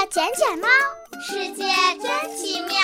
捡捡猫，世界真奇妙。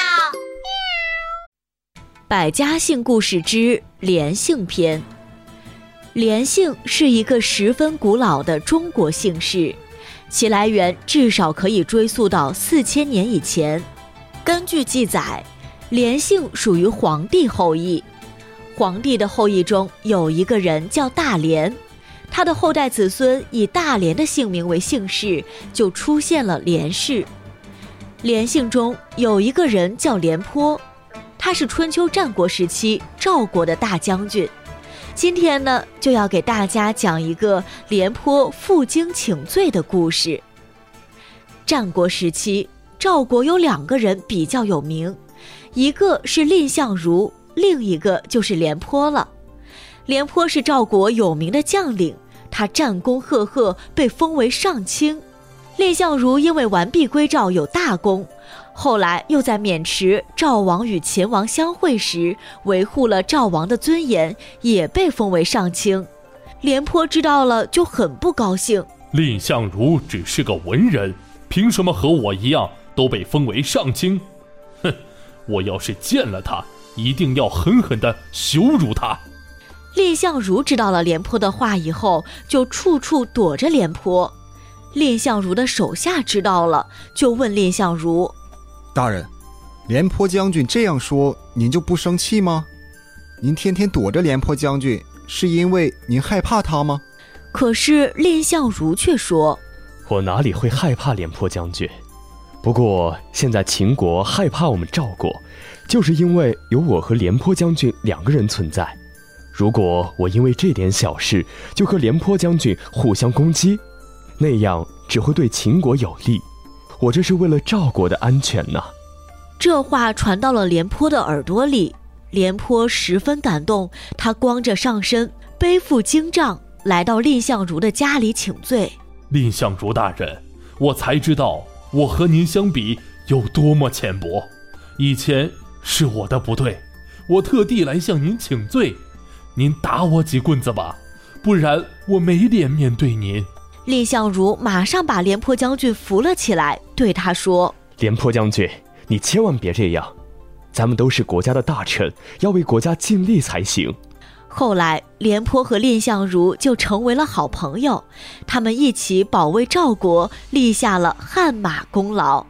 百家姓故事之连姓篇。连姓是一个十分古老的中国姓氏，其来源至少可以追溯到4000年以前。根据记载，连姓属于黄帝后裔。黄帝的后裔中有一个人叫大连，他的后代子孙以大连的姓名为姓氏，就出现了连氏。连姓中有一个人叫廉颇，他是春秋战国时期赵国的大将军。今天呢，就要给大家讲一个廉颇负荆请罪的故事。战国时期，赵国有2个人比较有名，一个是蔺相如，另一个就是廉颇了。廉颇是赵国有名的将领，他战功赫赫，被封为上卿。蔺相如因为完璧归赵有大功，后来又在渑池赵王与秦王相会时维护了赵王的尊严，也被封为上卿。廉颇知道了就很不高兴， 蔺相如只是个文人，凭什么和我一样都被封为上卿？哼，我要是见了他，一定要狠狠地羞辱他。 蔺相如知道了廉颇的话以后，就处处躲着廉颇。蔺相如的手下知道了，就问蔺相如： 大人，廉颇将军这样说，您就不生气吗？您天天躲着廉颇将军，是因为您害怕他吗？ 可是蔺相如却说： 我哪里会害怕廉颇将军？不过现在秦国害怕我们赵国，就是因为有我和廉颇将军2个人存在。如果我因为这点小事就和廉颇将军互相攻击，那样只会对秦国有利，我这是为了赵国的安全呢。 这话传到了廉颇的耳朵里，廉颇十分感动，他光着上身，背负荆杖，来到蔺相如的家里请罪。 蔺相如大人，我才知道我和您相比有多么浅薄，以前是我的不对，我特地来向您请罪，您打我几棍子吧，不然我没脸面对您。 蔺相如马上把廉颇将军扶了起来，对他说： 廉颇将军，你千万别这样，咱们都是国家的大臣，要为国家尽力才行。 后来廉颇和蔺相如就成为了好朋友，他们一起保卫赵国，立下了汗马功劳。